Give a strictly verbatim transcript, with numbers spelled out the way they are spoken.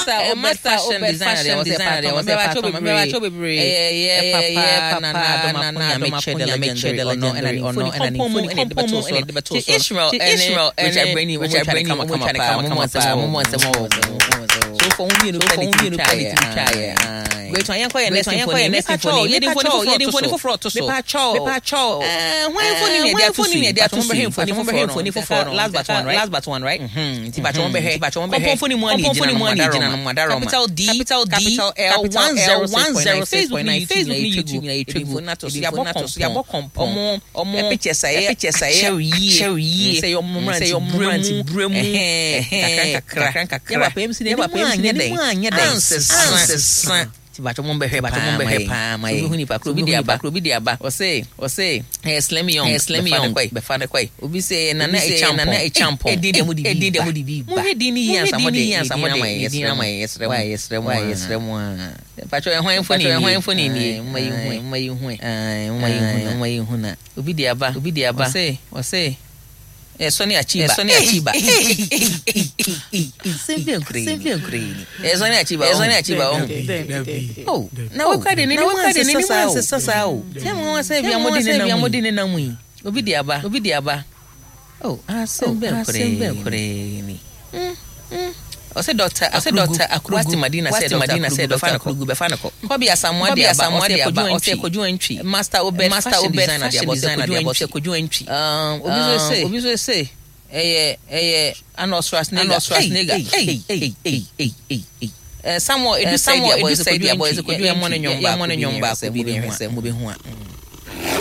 master master fashion designer was designer was a pattern me cho bebre yeah yeah yeah papa na na do maponya me che de no and ani ono and ani phone in the beto so the beto so Israel Israel which I bring you which I bring you come come come mo se mo se mo so for we no quality try we try yan koye next phone next phone ye dey phone ye dey phone for to so me pa cho me pa cho eh when phone ni dey to see dey to see phone phone phone phone last but one right last but one right mhm ti ba cho be he ba cho be he phone mo ni gina no madaro capital D capital D capital L one zero one zero six point nine Facebook ni YouTube na YouTube na to see ya bo kompom omo omo picture say picture say share yi say your moment say your moment bremu eh kakran kakran ya ba pem si ya ba pem si dey answers bacho mo be he bacho mo be he pa mai obi huni pa kro bi dia ba kro bi dia ba o say o say eh slim young eh slim young be fa de kwai obi say na na e champo na na e champo e di de mo di di de mo di bi ba mo di ni yan sa mo de yan sa mo de yes na mai yes re yes re mo yes re mo bacho e hwan foni e hwan foni ni mai hu mai hu eh mai hu mai hu na obi dia ba obi dia ba o say o say eh Sony Achiba Sony Achiba sempre crei sempre crei eh Sony Achiba eh Sony Achiba oh na we kwade ni we kwade ni mo sasa o se mo se bia mo di na mo di na mu obi dia ba obi dia ba oh ah sempre crei ni o se doctor o se doctor Akwati Madina said Madina said doctor Akrugu be fa na ko ko bia Samuel dia Samuel dia ba o se koju antwi master obed master obed dia bo se koju antwi koju antwi um obi so say obi so say eh eh Arnold Schwarzenegger Arnold Schwarzenegger hey hey hey hey hey eh Samuel edu Samuel edu say dia bo se koju amone nyomba amone nyomba ko bi ne hwese mo be hu a